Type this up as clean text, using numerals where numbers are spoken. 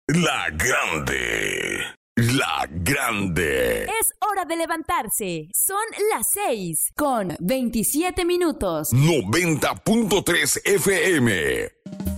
La Grande. La Grande. Es hora de levantarse. Son las 6:27. 90.3 FM.